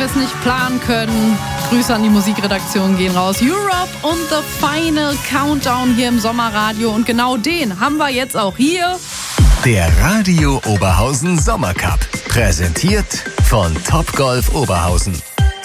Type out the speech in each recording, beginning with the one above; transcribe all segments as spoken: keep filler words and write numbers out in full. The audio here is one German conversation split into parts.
wir es nicht planen können. Grüße an die Musikredaktion gehen raus. Europe und The Final Countdown hier im Sommerradio. Und genau den haben wir jetzt auch hier. Der Radio Oberhausen Sommercup. Präsentiert von Topgolf Oberhausen.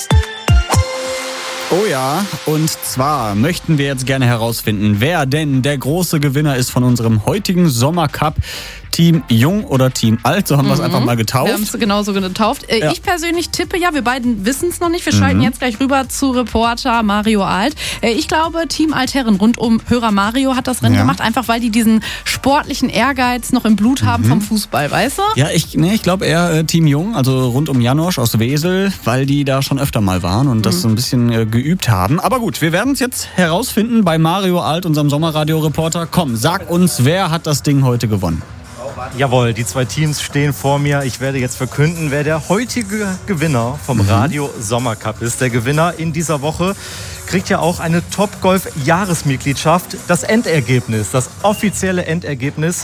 Oh ja, und zwar möchten wir jetzt gerne herausfinden, wer denn der große Gewinner ist von unserem heutigen Sommercup. Team Jung oder Team Alt, so haben mhm. wir es einfach mal getauft. Wir haben es genauso getauft. Ja. Ich persönlich tippe ja, wir beiden wissen es noch nicht. Wir schalten mhm. jetzt gleich rüber zu Reporter Mario Alt. Ich glaube, Team Altherren rund um Hörer Mario hat das Rennen ja. gemacht, einfach weil die diesen sportlichen Ehrgeiz noch im Blut haben mhm. vom Fußball, weißt du? Ja, ich, nee, ich glaube eher äh, Team Jung, also rund um Janosch aus Wesel, weil die da schon öfter mal waren und mhm. das so ein bisschen äh, geübt haben. Aber gut, wir werden es jetzt herausfinden bei Mario Alt, unserem Sommerradio-Reporter. Komm, sag uns, wer hat das Ding heute gewonnen? Jawohl, die zwei Teams stehen vor mir. Ich werde jetzt verkünden, wer der heutige Gewinner vom mhm. Radio Sommercup ist. Der Gewinner in dieser Woche kriegt ja auch eine Topgolf-Jahresmitgliedschaft. Das Endergebnis, das offizielle Endergebnis,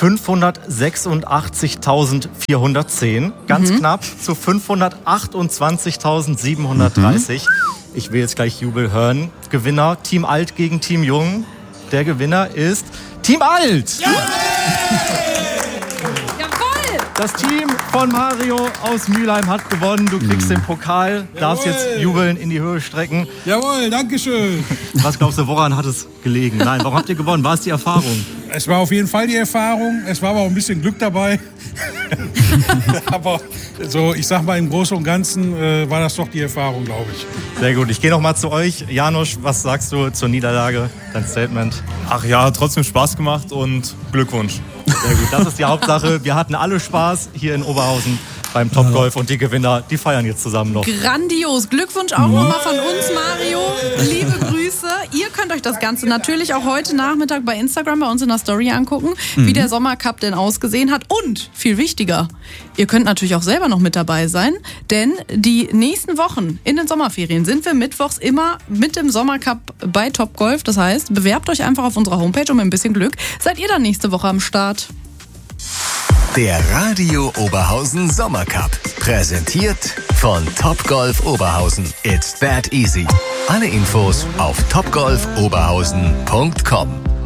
fünfhundertsechsundachtzigtausendsvierhundertzehn. Ganz mhm. knapp zu fünfhundertachtundzwanzigtausendsiebenhundertdreißig. Mhm. Ich will jetzt gleich Jubel hören. Gewinner Team Alt gegen Team Jung. Der Gewinner ist Team Alt! Ja! Das Team von Mario aus Mülheim hat gewonnen. Du kriegst den Pokal, darfst Jawohl. Jetzt jubeln, in die Höhe strecken. Jawohl, danke schön. Was glaubst du, woran hat es gelegen? Nein, warum habt ihr gewonnen? War es die Erfahrung? Es war auf jeden Fall die Erfahrung. Es war aber auch ein bisschen Glück dabei. Aber so, ich sag mal, im Großen und Ganzen äh, war das doch die Erfahrung, glaube ich. Sehr gut. Ich gehe noch mal zu euch. Janosch, was sagst du zur Niederlage? Dein Statement? Ach ja, hat trotzdem Spaß gemacht und Glückwunsch. Sehr gut, das ist die Hauptsache. Wir hatten alle Spaß hier in Oberhausen beim Topgolf und die Gewinner, die feiern jetzt zusammen noch. Grandios. Glückwunsch auch nochmal von uns, Mario. Liebe Grüße. Ihr könnt euch das Ganze natürlich auch heute Nachmittag bei Instagram bei uns in der Story angucken, mhm. wie der Sommercup denn ausgesehen hat. Und, viel wichtiger, ihr könnt natürlich auch selber noch mit dabei sein, denn die nächsten Wochen in den Sommerferien sind wir mittwochs immer mit dem Sommercup bei Topgolf. Das heißt, bewerbt euch einfach auf unserer Homepage und mit ein bisschen Glück seid ihr dann nächste Woche am Start. Der Radio Oberhausen Sommercup. Präsentiert von Topgolf Oberhausen. It's that easy. Alle Infos auf topgolf oberhausen punkt com.